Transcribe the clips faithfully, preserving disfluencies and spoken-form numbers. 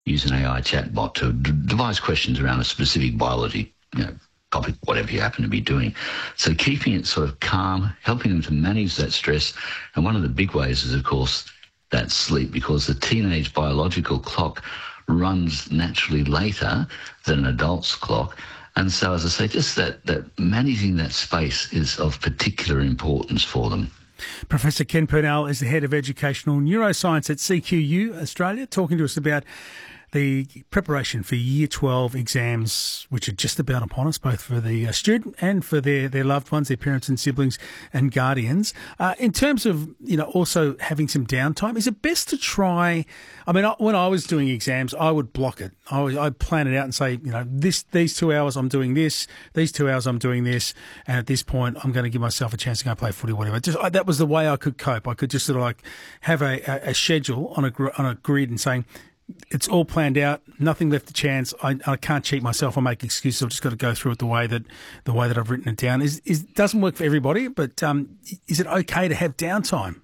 use an A I chatbot to d- devise questions around a specific biology, you know, topic, whatever you happen to be doing. So keeping it sort of calm, helping them to manage that stress. And one of the big ways is, of course, that sleep, because the teenage biological clock runs naturally later than an adult's clock. And so, as I say, just that, that managing that space is of particular importance for them. Professor Ken Purnell is the Head of Educational Neuroscience at C Q U Australia, talking to us about the preparation for Year twelve exams, which are just about upon us, both for the uh, student and for their, their loved ones, their parents and siblings and guardians. Uh, in terms of, you know, also having some downtime, is it best to try, I mean, I, when I was doing exams, I would block it. I would, I'd plan it out and say, you know, this these two hours I'm doing this, these two hours I'm doing this, and at this point I'm going to give myself a chance to go play footy or whatever. Just I, that was the way I could cope. I could just sort of like have a, a, a schedule on a, gr- on a grid and saying, it's all planned out, nothing left to chance. I, I can't cheat myself or make excuses. I've just got to go through it the way that the way that I've written it down. Is is doesn't work for everybody, but um, is it okay to have downtime?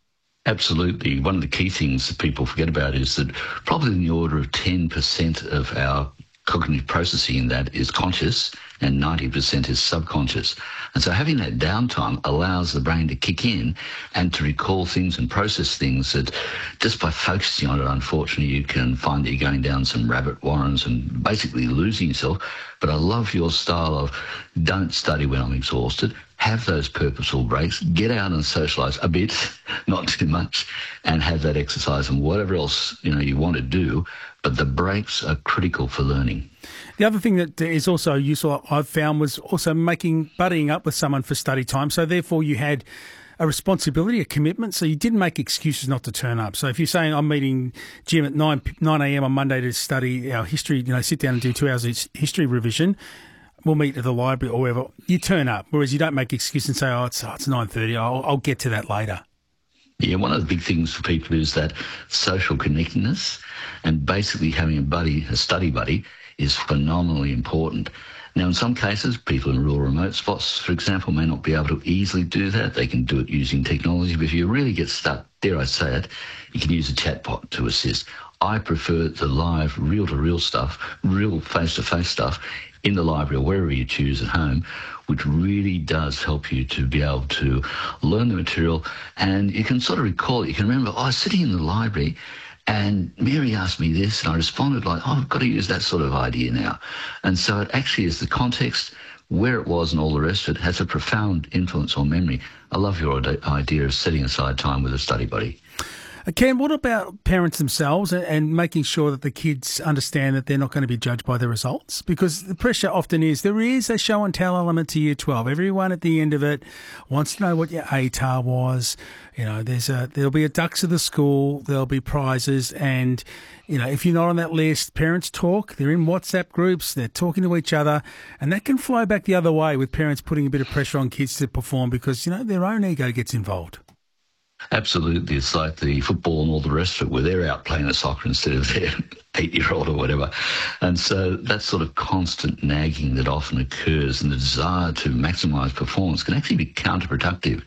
Absolutely. One of the key things that people forget about is that probably in the order of ten percent of our cognitive processing in that is conscious and ninety percent is subconscious. And so having that downtime allows the brain to kick in and to recall things and process things that just by focusing on it, unfortunately, you can find that you're going down some rabbit warrens and basically losing yourself. But I love your style of don't study when I'm exhausted. Have those purposeful breaks, get out and socialise a bit, not too much, and have that exercise and whatever else, you know, you want to do. But the breaks are critical for learning. The other thing that is also useful, I've found, was also making, buddying up with someone for study time. So therefore you had a responsibility, a commitment. So you didn't make excuses not to turn up. So if you're saying I'm meeting Jim at nine a.m. on Monday to study our history, you know, sit down and do two hours of history revision, we'll meet at the library or wherever, you turn up. Whereas you don't make excuses and say, oh, it's, oh, it's nine thirty, I'll, I'll get to that later. Yeah, one of the big things for people is that social connectedness, and basically having a buddy, a study buddy, is phenomenally important. Now, in some cases, people in rural remote spots, for example, may not be able to easily do that. They can do it using technology, but if you really get stuck, dare I say it, you can use a chatbot to assist. I prefer the live, reel-to-reel stuff, real face-to-face stuff in the library or wherever you choose at home, which really does help you to be able to learn the material. And you can sort of recall it. You can remember, oh, I was sitting in the library and Mary asked me this, and I responded like, oh, I've got to use that sort of idea now. And so it actually is the context, where it was and all the rest of it has a profound influence on memory. I love your idea of setting aside time with a study buddy. Ken, what about parents themselves and, and making sure that the kids understand that they're not going to be judged by the results? Because the pressure often is there is a show and tell element to Year twelve. Everyone at the end of it wants to know what your A T A R was. You know, there's a there'll be a ducks of the school, there'll be prizes, and you know, if you're not on that list, parents talk. They're in WhatsApp groups, they're talking to each other, and that can flow back the other way with parents putting a bit of pressure on kids to perform because you know their own ego gets involved. Absolutely. It's like the football and all the rest of it, where they're out playing the soccer instead of their eight-year-old or whatever. And so that sort of constant nagging that often occurs and the desire to maximise performance can actually be counterproductive.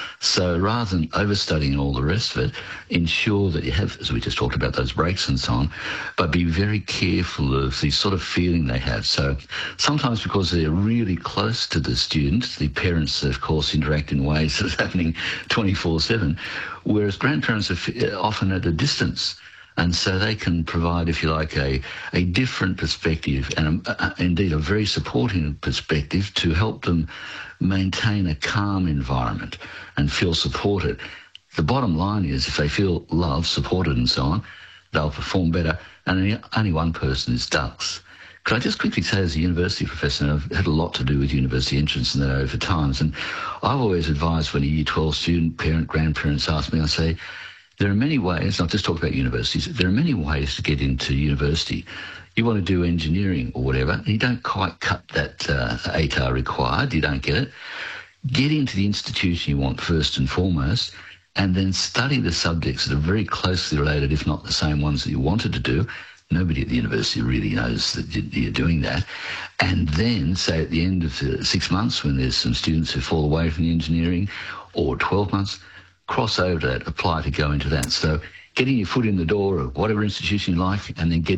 So rather than overstudying and all the rest of it, ensure that you have, as we just talked about, those breaks and so on, but be very careful of the sort of feeling they have. So sometimes because they're really close to the student, the parents, of course, interact in ways that's happening twenty-four seven, whereas grandparents are often at a distance. And so they can provide, if you like, a, a different perspective and a, a, indeed a very supporting perspective to help them maintain a calm environment and feel supported. The bottom line is if they feel loved, supported and so on, they'll perform better. And only, only one person is ducks. Could I just quickly say, as a university professor, and I've had a lot to do with university entrance and that over times, and I've always advised when a Year twelve student, parent, grandparents ask me, I say, there are many ways, I've just talked about universities, there are many ways to get into university. You want to do engineering or whatever, and you don't quite cut that uh, A T A R required, you don't get it. Get into the institution you want first and foremost, and then study the subjects that are very closely related, if not the same ones that you wanted to do. Nobody at the university really knows that you're doing that. And then, say at the end of the six months when there's some students who fall away from the engineering, or twelve months, cross over to that, apply to go into that. So getting your foot in the door of whatever institution you like, and then getting